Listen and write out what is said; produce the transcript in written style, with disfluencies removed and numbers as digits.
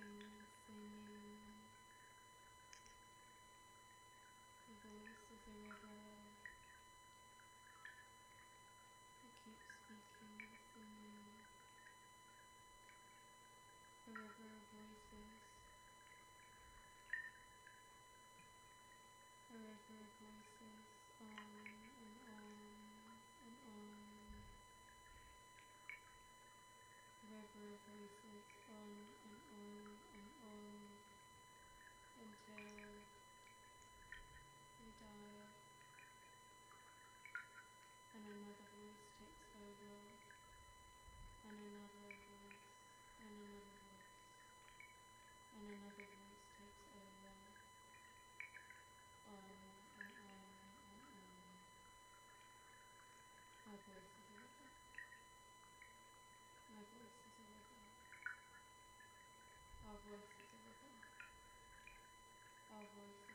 speaking, singing. The voice is a river that keeps speaking, singing. A river of voices. A river of voices, on and on and on. A river of voices, on and on and on, until we die. And another voice takes over, and another voice, and another voice, and another voice takes over, on and on and on. My voice is a river. My voice is a river. Our voice is a river. Our voice